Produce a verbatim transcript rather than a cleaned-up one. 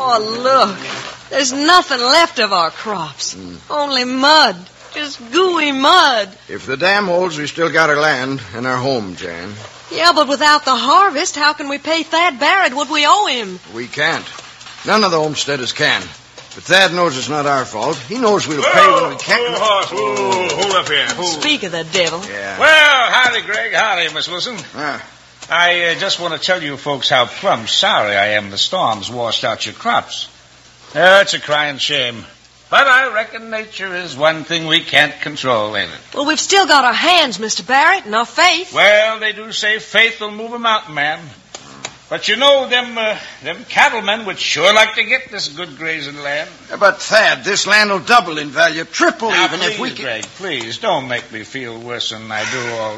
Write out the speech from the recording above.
Oh, look. There's nothing left of our crops. Mm. Only mud. Just gooey mud. If the dam holds, we still got our land and our home, Jan. Yeah, but without the harvest, how can we pay Thad Barrett what we owe him? We can't. None of the homesteaders can. But Thad knows it's not our fault. He knows we'll whoa, pay when we can't. Whoa, horse. Whoa, hold up here. Hold. Speak of the devil. Yeah. Well, howdy, Greg. Howdy, Miss Wilson. Ah. I uh, just want to tell you folks how plumb sorry I am the storms washed out your crops. Uh, it's a crying shame. But I reckon nature is one thing we can't control, ain't it? Well, we've still got our hands, Mister Barrett, and our faith. Well, they do say faith will move a mountain, man. But you know, them uh, them cattlemen would sure like to get this good grazing land. Yeah, but, Thad, this land will double in value, triple now, even please, if we can... Greg, please, don't make me feel worse than I do already.